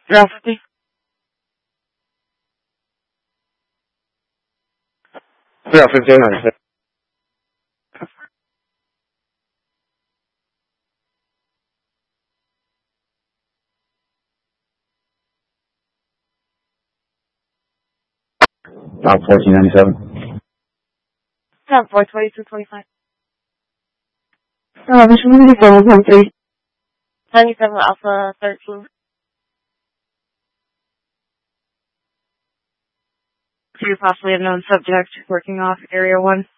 Здравствуйте. Здравствуйте, Настя. About 1497. 42225. This one is from 13. 97 Alpha 13. To possibly unknown subject working off Area 1.